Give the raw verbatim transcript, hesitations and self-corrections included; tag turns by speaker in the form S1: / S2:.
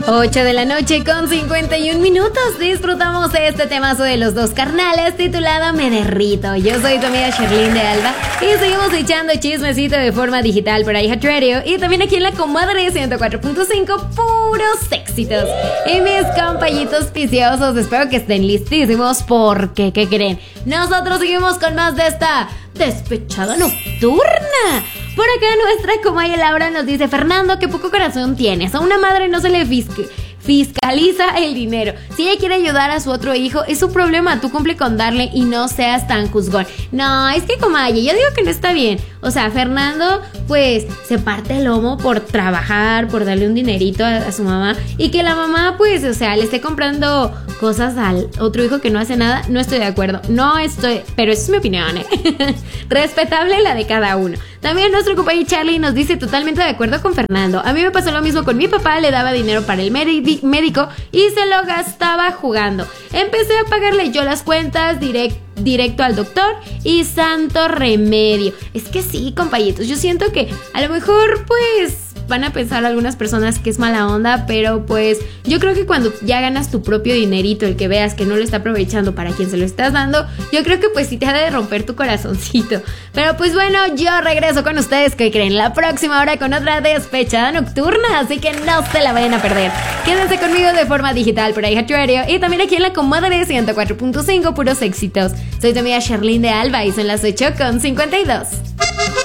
S1: ocho de la noche con cincuenta y un minutos. Disfrutamos de este temazo de los dos carnales titulado Me Derrito. Yo soy tu amiga Sherlyn de Alba y seguimos echando chismecito de forma digital por iHeartRadio y también aquí en la comadre ciento cuatro punto cinco, puros éxitos. Y mis compañitos piciosos, espero que estén listísimos porque, ¿qué creen? Nosotros seguimos con más de esta despechada nocturna. Por acá nuestra comadre Laura nos dice: Fernando, qué poco corazón tienes. A una madre no se le fisc- fiscaliza el dinero. Si ella quiere ayudar a su otro hijo, es su problema. Tú cumple con darle y no seas tan juzgón. No, es que comadre, yo digo que no está bien. O sea, Fernando pues se parte el lomo por trabajar, por darle un dinerito a, a su mamá, y que la mamá pues, o sea, le esté comprando cosas al otro hijo que no hace nada. No estoy de acuerdo, no estoy, pero esa es mi opinión, ¿eh? Respetable la de cada uno. También nuestro compañero Charlie nos dice: totalmente de acuerdo con Fernando. A mí me pasó lo mismo con mi papá, le daba dinero para el médico y se lo gastaba jugando. Empecé a pagarle yo las cuentas direct, directo al doctor y santo remedio. Es que sí, compañitos, yo siento que a lo mejor pues van a pensar algunas personas que es mala onda, pero pues yo creo que cuando ya ganas tu propio dinerito, el que veas que no lo está aprovechando para quien se lo estás dando, yo creo que pues sí te ha de romper tu corazoncito. Pero pues bueno, yo regreso con ustedes, que creen, la próxima hora con otra despechada nocturna, así que no se la vayan a perder. Quédense conmigo de forma digital por iHeartRadio y también aquí en la comadre ciento cuatro punto cinco, puros éxitos. Soy tu amiga Sherlyn de Alba y son las ocho con cincuenta y dos.